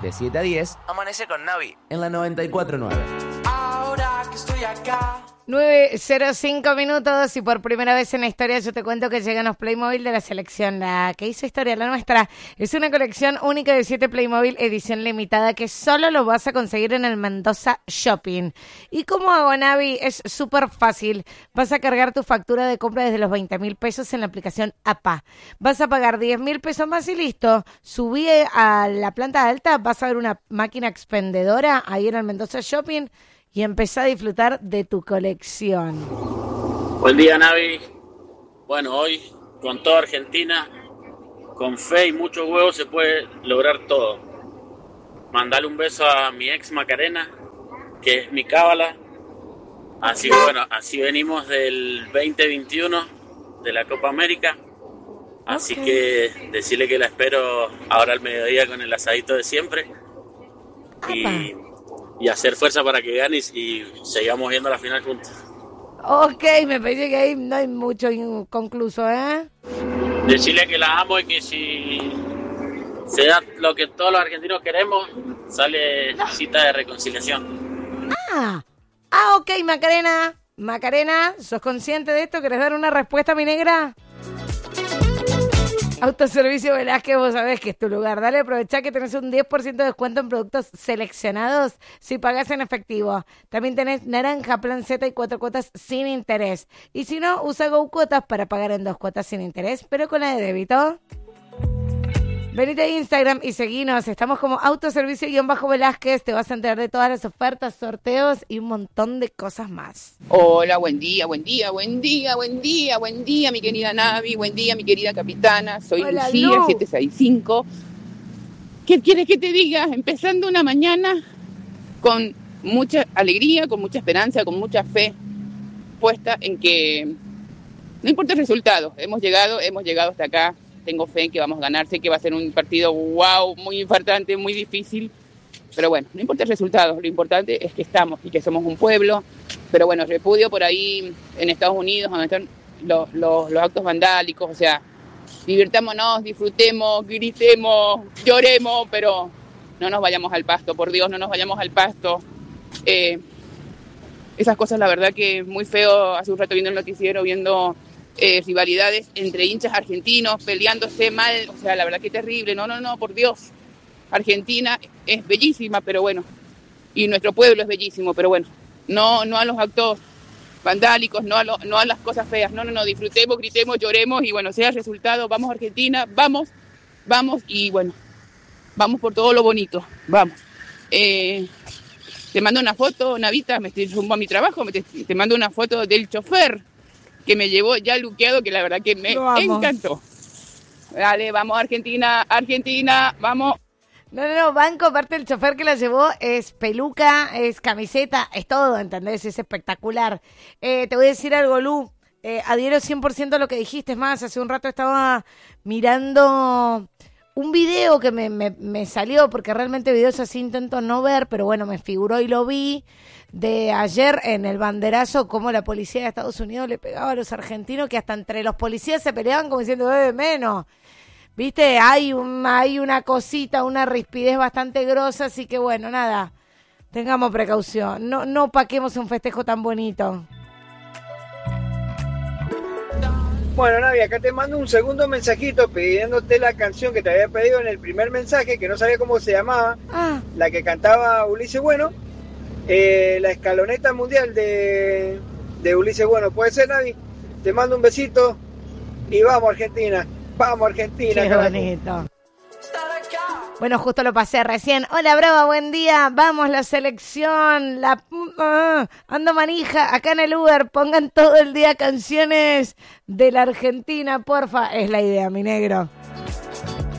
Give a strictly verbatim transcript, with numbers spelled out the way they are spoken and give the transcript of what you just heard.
De siete a diez, Amanece con Navi en la noventa y cuatro punto nueve. Ahora que estoy acá. nueve cero cinco minutos y por primera vez en la historia yo te cuento que llegan los Playmobil de la selección, la que hizo historia, la nuestra. Es una colección única de siete Playmobil edición limitada que solo lo vas a conseguir en el Mendoza Shopping. ¿Y cómo hago, Navi? Es súper fácil. Vas a cargar tu factura de compra desde los veinte mil pesos en la aplicación A P A. Vas a pagar diez mil pesos más y listo. Subí a la planta alta, vas a ver una máquina expendedora ahí en el Mendoza Shopping y empezá a disfrutar de tu colección. Buen día, Navi. Bueno, hoy con toda Argentina, con fe y mucho huevo se puede lograr todo. Mandarle un beso a mi ex Macarena, que es mi cábala. Así que bueno, así venimos del veinte veintiuno de la Copa América. Así okay. que decirle que la espero ahora al mediodía con el asadito de siempre. Y... y hacer fuerza para que ganes y sigamos viendo la final juntos. Ok, me parece que ahí no hay mucho inconcluso, ¿eh? Decirle que la amo y que si se da lo que todos los argentinos queremos, sale no. cita de reconciliación. Ah, ah, ok, Macarena. Macarena, ¿sos consciente de esto? ¿Querés dar una respuesta, mi negra? Autoservicio Velázquez, vos sabés que es tu lugar. Dale, aprovechá que tenés un diez por ciento de descuento en productos seleccionados si pagás en efectivo. También tenés naranja, plan Z y cuatro cuotas sin interés. Y si no, usa Go Cuotas para pagar en dos cuotas sin interés, pero con la de débito. Venite a Instagram y seguinos. Estamos como Autoservicio-Velázquez. Te vas a enterar de todas las ofertas, sorteos y un montón de cosas más. Hola, buen día, buen día, buen día, buen día, buen día, mi querida Navi. Buen día, mi querida capitana. Soy Hola, Lucía, Lu. siete sesenta y cinco. ¿Qué quieres que te diga? Empezando una mañana con mucha alegría, con mucha esperanza, con mucha fe puesta en que no importa el resultado. Hemos llegado, hemos llegado hasta acá. Tengo fe en que vamos a ganar, sé que va a ser un partido wow, muy importante, muy difícil, pero bueno, no importa el resultado, lo importante es que estamos y que somos un pueblo, pero bueno, repudio por ahí en Estados Unidos, donde están los, los, los actos vandálicos, o sea, divirtámonos, disfrutemos, gritemos, lloremos, pero no nos vayamos al pasto, por Dios, no nos vayamos al pasto. Eh, esas cosas, la verdad que es muy feo, hace un rato viendo el noticiero, viendo... Eh, rivalidades entre hinchas argentinos peleándose mal, o sea, la verdad que terrible, no, no, no, por Dios, Argentina es bellísima, pero bueno, y nuestro pueblo es bellísimo, pero bueno, no, no a los actos vandálicos, no a, lo, no a las cosas feas, no, no, no, disfrutemos, gritemos, lloremos y bueno, sea el resultado, vamos Argentina, vamos, vamos y bueno, vamos por todo lo bonito, vamos. Eh, te mando una foto, Navita, me estoy rumbo a mi trabajo, te, te mando una foto del chofer que me llevó ya luqueado, que la verdad que me encantó. Dale, vamos Argentina, Argentina, vamos. No, no, no, banco, aparte el chofer que la llevó es peluca, es camiseta, es todo, ¿entendés? Es espectacular. Eh, te voy a decir algo, Lu, eh, adhiero cien por ciento a lo que dijiste, es más, hace un rato estaba mirando un video que me, me, me salió, porque realmente videos así intento no ver, pero bueno, me figuró y lo vi, de ayer en el banderazo, cómo la policía de Estados Unidos le pegaba a los argentinos, que hasta entre los policías se peleaban como diciendo, eh, menos. Viste, hay, un, hay una cosita, una rispidez bastante grosa, así que bueno, nada, tengamos precaución, no, no paquemos un festejo tan bonito. Bueno, Navi, acá te mando un segundo mensajito pidiéndote la canción que te había pedido en el primer mensaje, que no sabía cómo se llamaba, ah. la que cantaba Ulises Bueno, eh, la escaloneta mundial de, de Ulises Bueno. ¿Puede ser, Navi? Te mando un besito y vamos, Argentina. Vamos, Argentina. Qué bonito. Bueno, justo lo pasé recién. Hola, Brava, buen día. Vamos, la selección. La uh, ando manija. Acá en el Uber, pongan todo el día canciones de la Argentina, porfa. Es la idea, mi negro.